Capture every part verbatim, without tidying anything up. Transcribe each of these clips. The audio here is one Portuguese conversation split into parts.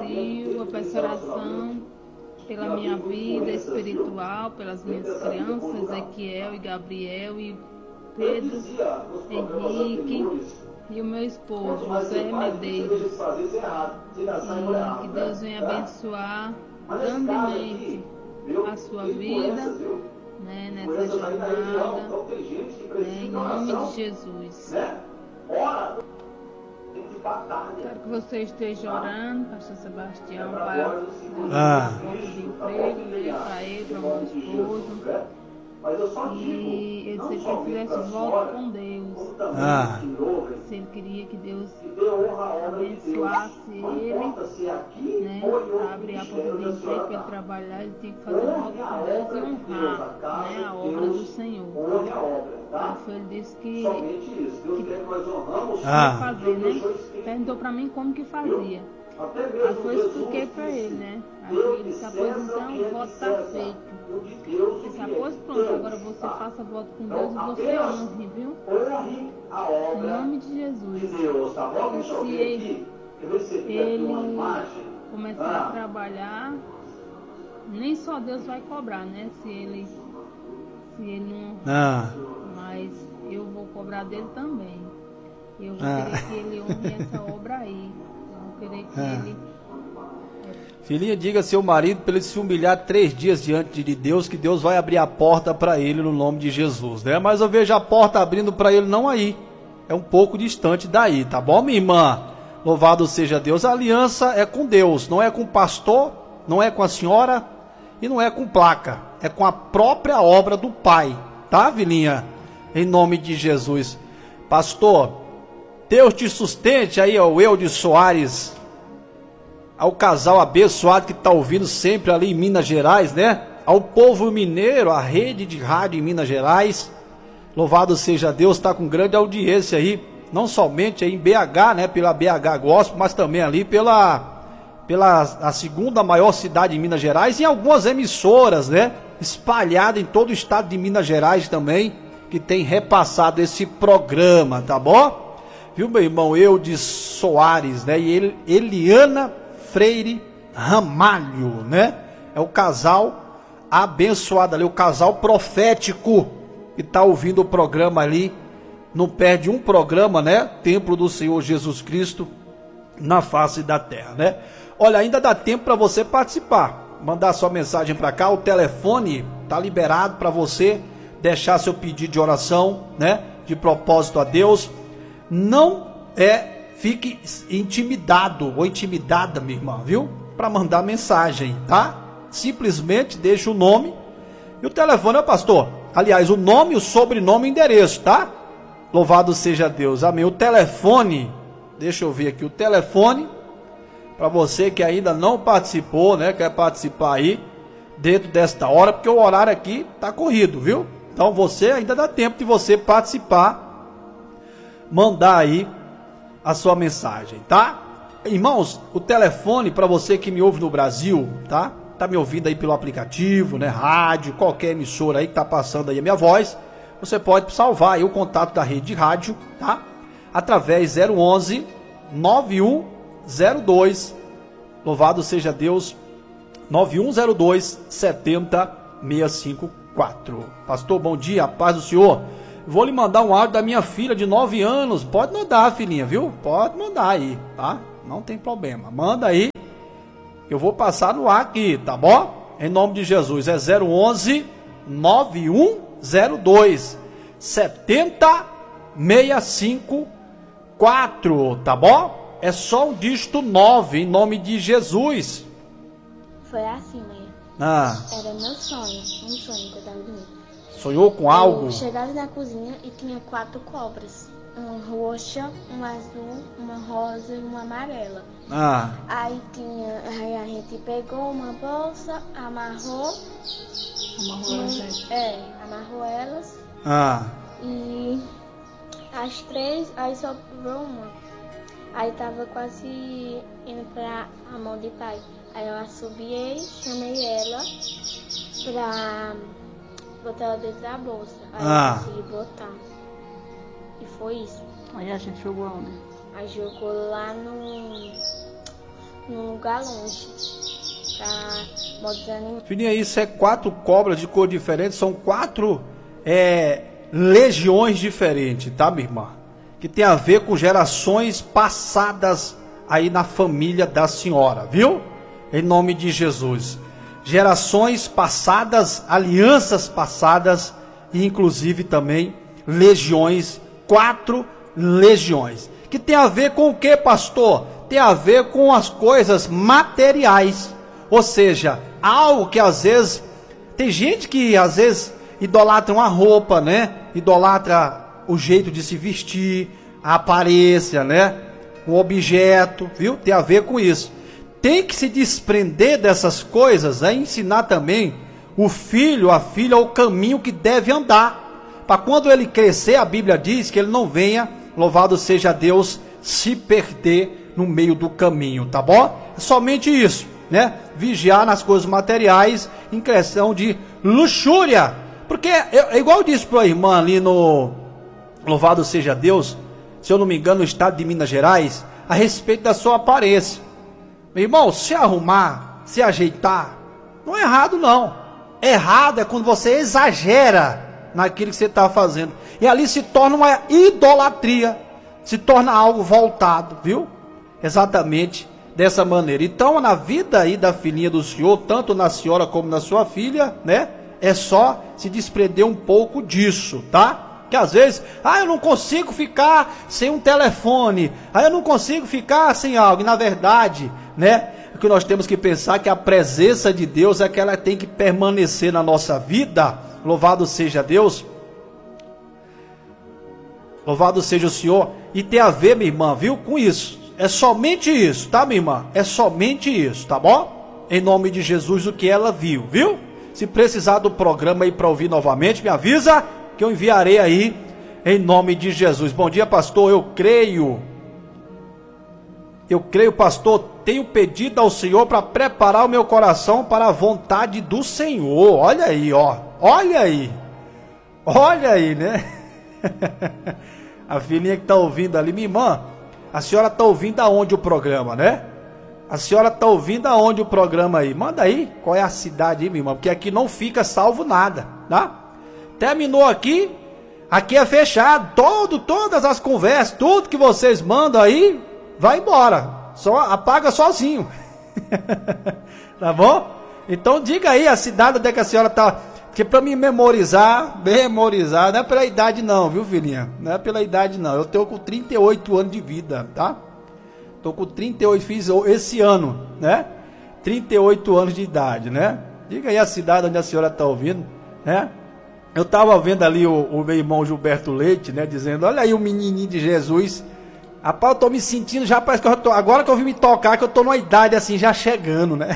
inicio, eu peço oração pela minha vida espiritual, pelas minhas crianças, Ezequiel e Gabriel e Pedro, Henrique e o meu esposo, José Medeiros. E que Deus venha abençoar grandemente a sua vida, né, nessa jornada, né, em nome de Jesus. Quero que você esteja orando, Pastor Sebastião, para ah. de emprego, né, para ele, para o meu esposo. E ele disse que ele fizesse voto com Deus. Ah. Se ele queria que Deus abençoasse ele, né, para abrir a porta de emprego para ele trabalhar, ele tinha que fazer voto com Deus e honrar, né, a obra do Senhor. Então, ele disse que, que ah. fazer, né? Perguntou para mim como que fazia. Aí foi eu expliquei para ele, né? Aí ele disse, após então o voto está feito. Ele disse, após pronto, agora você faça voto com Deus e você honre, viu? Em nome de Jesus. E se ele, ele começar a trabalhar, nem só Deus vai cobrar, né? Se ele, se ele não... Ah. Mas eu vou cobrar dele também. Eu vou Ah. querer que ele honre essa obra aí. Que ah. ele... Filhinha, diga ao seu marido para ele se humilhar três dias diante de Deus, que Deus vai abrir a porta para ele no nome de Jesus, né? Mas eu vejo a porta abrindo para ele não aí, é um pouco distante daí, tá bom, minha irmã? Louvado seja Deus. A aliança é com Deus, não é com o pastor, não é com a senhora e não é com placa, é com a própria obra do Pai, tá, filhinha? Em nome de Jesus. Pastor, Deus te sustente aí, ó, o Eudes Soares, ao casal abençoado que está ouvindo sempre ali em Minas Gerais, né? Ao povo mineiro, a rede de rádio em Minas Gerais. Louvado seja Deus, está com grande audiência aí, não somente aí em B H, né? Pela B H Gospel, mas também ali pela, pela a segunda maior cidade de Minas Gerais e algumas emissoras, né? Espalhadas em todo o estado de Minas Gerais também, que tem repassado esse programa, tá bom? Viu, meu irmão Eudes Soares, né? E ele, Eliana Freire Ramalho, né? É o casal abençoado ali, o casal profético que está ouvindo o programa ali. Não perde um programa, né? Templo do Senhor Jesus Cristo na face da terra, né? Olha, ainda dá tempo para você participar. Mandar sua mensagem para cá. O telefone tá liberado para você deixar seu pedido de oração, né? De propósito a Deus. Não é, fique intimidado ou intimidada, minha irmã, viu? Para mandar mensagem, tá? Simplesmente deixa o nome e o telefone, é pastor. Aliás, o nome, o sobrenome e o endereço, tá? Louvado seja Deus, amém. O telefone, deixa eu ver aqui, o telefone, para você que ainda não participou, né? Quer participar aí, dentro desta hora, porque o horário aqui tá corrido, viu? Então você ainda dá tempo de você participar, mandar aí a sua mensagem, tá? Irmãos, o telefone para você que me ouve no Brasil, tá? Tá me ouvindo aí pelo aplicativo, né? Rádio, qualquer emissora aí que tá passando aí a minha voz, você pode salvar aí o contato da rede de rádio, tá? Através zero onze, nove um zero dois, louvado seja Deus, nove um zero dois, sete zero seis cinco quatro. Pastor, bom dia, a paz do Senhor. Vou lhe mandar um áudio da minha filha de nove anos. Pode mandar, filhinha, viu? Pode mandar aí, tá? Não tem problema. Manda aí. Eu vou passar no ar aqui, tá bom? Em nome de Jesus. É zero onze, nove um zero dois, sete zero seis cinco quatro, tá bom? É só o dígito nove, em nome de Jesus. Foi assim, mãe. Ah. Era meu sonho, um sonho que eu tava dormindo. Sonhou com algo? Eu chegava na cozinha e tinha quatro cobras. Uma roxa, uma azul, uma rosa e uma amarela. Ah. Aí tinha, aí a gente pegou uma bolsa, amarrou. Amarrou elas, gente. É, amarrou elas. Ah. E as três, aí só sobrou uma. Aí tava quase indo pra a mão de pai. Aí eu assobiei, chamei ela pra botar ela dentro da bolsa. Aí Ah. eu consegui botar. E foi isso. Aí a gente jogou onde? Aí jogou lá no, num lugar longe. Pra modos animais. Filhinha, isso é quatro cobras de cor diferente, são quatro é, legiões diferentes, tá, minha irmã? Que tem a ver com gerações passadas aí na família da senhora, viu? Em nome de Jesus. Gerações passadas, alianças passadas e inclusive também legiões, quatro legiões. Que tem a ver com o que, pastor? Tem a ver com as coisas materiais. Ou seja, algo que às vezes, tem gente que às vezes idolatra uma roupa, né? Idolatra o jeito de se vestir, a aparência, né? O objeto, viu? Tem a ver com isso. Tem que se desprender dessas coisas, é ensinar também o filho, a filha, o caminho que deve andar. Para quando ele crescer, a Bíblia diz que ele não venha, louvado seja Deus, se perder no meio do caminho, tá bom? É somente isso, né? Vigiar nas coisas materiais em questão de luxúria. Porque, é igual eu disse para a irmã ali no Louvado seja Deus, se eu não me engano, no estado de Minas Gerais, a respeito da sua aparência. Meu irmão, se arrumar, se ajeitar, não é errado não. Errado é quando você exagera naquilo que você está fazendo. E ali se torna uma idolatria, se torna algo voltado, viu? Exatamente dessa maneira. Então, na vida aí da filhinha do senhor, tanto na senhora como na sua filha, né? É só se desprender um pouco disso, tá? Que às vezes, ah, eu não consigo ficar sem um telefone, ah, eu não consigo ficar sem algo. E na verdade, né, o que nós temos que pensar é que a presença de Deus é que ela tem que permanecer na nossa vida. Louvado seja Deus. Louvado seja o Senhor. E tem a ver, minha irmã, viu, com isso. É somente isso, tá, minha irmã? É somente isso, tá bom? Em nome de Jesus, o que ela viu, viu? Se precisar do programa aí para ouvir novamente, me avisa que eu enviarei aí, em nome de Jesus. Bom dia, pastor, eu creio, eu creio, pastor, tenho pedido ao Senhor para preparar o meu coração para a vontade do Senhor. Olha aí, ó, olha aí, olha aí, né? A filhinha que está ouvindo ali, minha irmã, a senhora está ouvindo aonde o programa, né? A senhora está ouvindo aonde o programa aí? Manda aí, qual é a cidade aí, minha irmã, porque aqui não fica salvo nada, tá? Terminou aqui, aqui é fechado, todo, todas as conversas, tudo que vocês mandam aí, vai embora, só apaga sozinho, tá bom? Então diga aí a cidade onde é que a senhora está, porque para me memorizar, memorizar, não é pela idade não, viu, filhinha? Não é pela idade não, eu tenho com trinta e oito anos de vida, tá? Estou com trinta e oito, fiz esse ano, né? trinta e oito anos de idade, né? Diga aí a cidade onde a senhora está ouvindo, né? Eu estava vendo ali o, o meu irmão Gilberto Leite, né? Dizendo, olha aí o menininho de Jesus. Rapaz, eu estou me sentindo já, parece que eu tô, agora que eu vim me tocar, que eu estou numa idade assim, já chegando, né?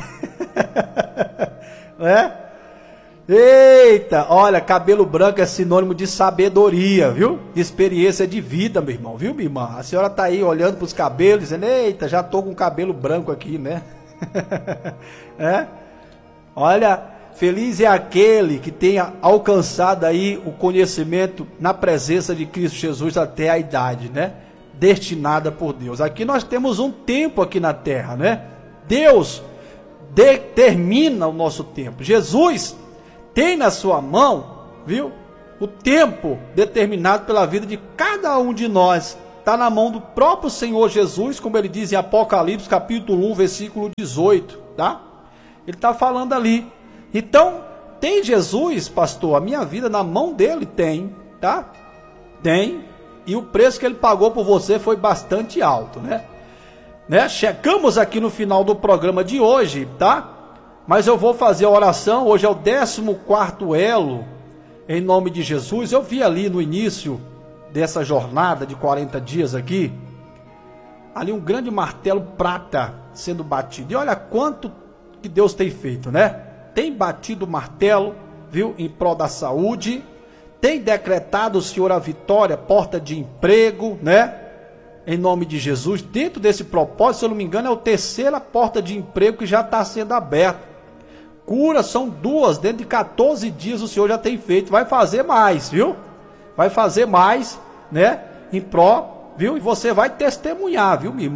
Né? Eita, olha, cabelo branco é sinônimo de sabedoria, viu? De experiência de vida, meu irmão, viu, minha irmã? A senhora tá aí olhando para os cabelos, dizendo, eita, já tô com cabelo branco aqui, né? É? Olha, feliz é aquele que tenha alcançado aí o conhecimento na presença de Cristo Jesus até a idade, né? Destinada por Deus. Aqui nós temos um tempo aqui na terra, né? Deus determina o nosso tempo. Jesus tem na sua mão, viu? O tempo determinado pela vida de cada um de nós. Está na mão do próprio Senhor Jesus, como ele diz em Apocalipse, capítulo um, versículo dezoito, tá? Ele está falando ali. Então, tem Jesus, pastor, a minha vida na mão dele? Tem, tá? Tem. E o preço que ele pagou por você foi bastante alto, né? né? Chegamos aqui no final do programa de hoje, tá? Mas eu vou fazer a oração, hoje é o décimo quarto elo, em nome de Jesus. Eu vi ali no início dessa jornada de quarenta dias aqui, ali um grande martelo prata sendo batido. E olha quanto que Deus tem feito, né? Tem batido o martelo, viu, em prol da saúde, tem decretado o Senhor a vitória, porta de emprego, né? Em nome de Jesus, dentro desse propósito, se eu não me engano, é a terceira porta de emprego que já está sendo aberta. Cura são duas, dentro de quatorze dias o Senhor já tem feito, vai fazer mais, viu? Vai fazer mais, né? Em pró, viu? E você vai testemunhar, viu, minha irmã?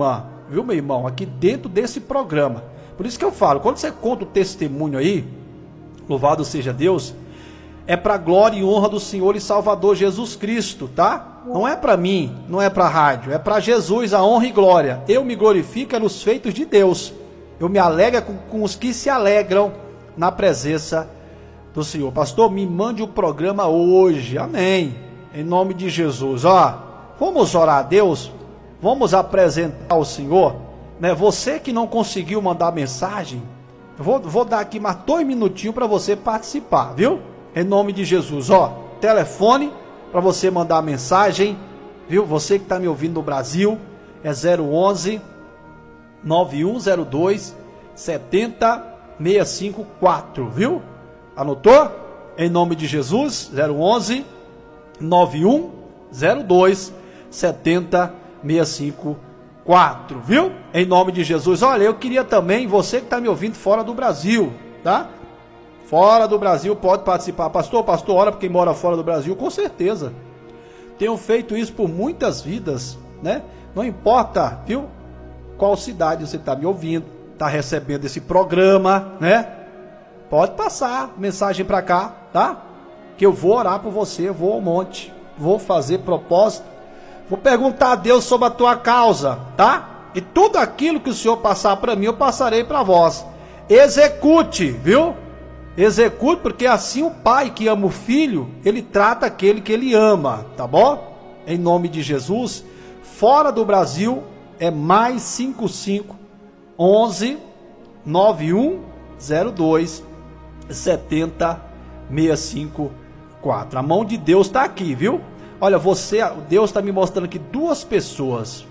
viu, meu irmão, aqui dentro desse programa. Por isso que eu falo, quando você conta o testemunho aí, louvado seja Deus, é para glória e honra do Senhor e Salvador Jesus Cristo, tá? Não é para mim, não é para a rádio, é para Jesus a honra e glória. Eu me glorifico nos feitos de Deus. Eu me alegro com, com os que se alegram na presença do Senhor. Pastor, me mande o programa hoje, amém, em nome de Jesus. Ó, vamos orar a Deus, vamos apresentar ao Senhor, né? Você que não conseguiu mandar mensagem, eu vou, vou dar aqui mais dois minutinhos para você participar, viu? Em nome de Jesus, ó, telefone para você mandar mensagem, viu? Você que está me ouvindo no Brasil, é zero onze, nove um zero dois, sete zero seis cinco quatro, viu? Anotou? Em nome de Jesus, zero onze, nove um zero dois, sete zero seis cinco quatro, viu? Em nome de Jesus. Olha, eu queria também, você que está me ouvindo fora do Brasil, tá? Fora do Brasil pode participar. Pastor, pastor, ora para quem mora fora do Brasil, com certeza. Tenho feito isso por muitas vidas, né? Não importa, viu? Qual cidade você está me ouvindo, está recebendo esse programa, né? Pode passar mensagem para cá, tá? Que eu vou orar por você, vou ao monte, vou fazer propósito, vou perguntar a Deus sobre a tua causa, tá? E tudo aquilo que o Senhor passar para mim, eu passarei para vós. Execute, viu? Execute, porque assim o pai que ama o filho, ele trata aquele que ele ama, tá bom? Em nome de Jesus. Fora do Brasil é mais cinco cinco, onze, nove um zero dois, sete zero seis cinco quatro. A mão de Deus está aqui, viu? Olha, você, Deus está me mostrando aqui duas pessoas,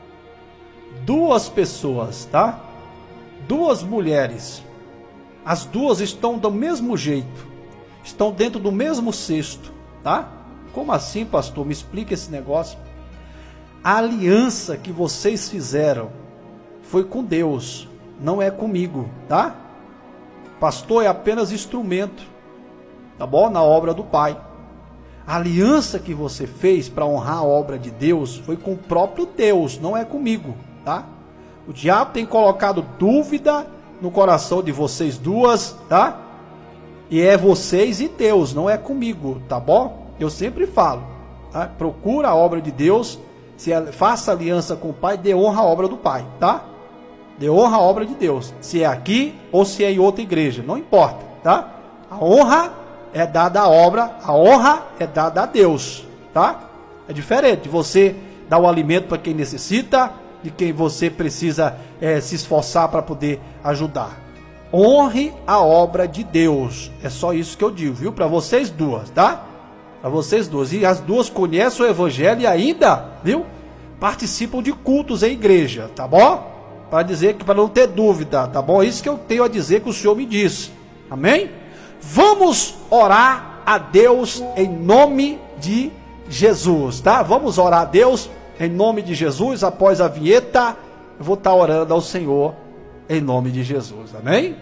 duas pessoas, tá? Duas mulheres. As duas estão do mesmo jeito, estão dentro do mesmo cesto, tá? Como assim, pastor? Me explica esse negócio. A aliança que vocês fizeram foi com Deus, não é comigo, tá? Pastor é apenas instrumento, tá bom? Na obra do Pai. A aliança que você fez para honrar a obra de Deus foi com o próprio Deus, não é comigo, tá? O diabo tem colocado dúvida no coração de vocês duas, tá? E é vocês e Deus, não é comigo, tá bom? Eu sempre falo, tá? Procura a obra de Deus, se faça aliança com o Pai, dê honra à obra do Pai, tá? Dê honra à obra de Deus, se é aqui ou se é em outra igreja, não importa, tá? A honra é dada à obra, a honra é dada a Deus, tá? É diferente de você dar o alimento para quem necessita, de quem você precisa é, se esforçar para poder ajudar. Honre a obra de Deus. É só isso que eu digo, viu? Para vocês duas, tá? Para vocês duas. E as duas conhecem o Evangelho e ainda, viu? Participam de cultos em igreja, tá bom? Para dizer que, para não ter dúvida, tá bom? É isso que eu tenho a dizer que o Senhor me disse. Amém? Vamos orar a Deus em nome de Jesus, tá? Vamos orar a Deus em nome de Jesus. Após a vinheta, eu vou estar orando ao Senhor em nome de Jesus, amém?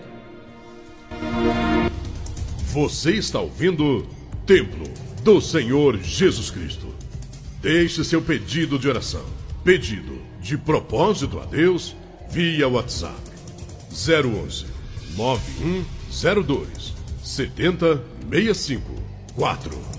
Você está ouvindo Templo do Senhor Jesus Cristo. Deixe seu pedido de oração, pedido de propósito a Deus, via WhatsApp zero onze, nove um zero dois, sete zero seis cinco quatro.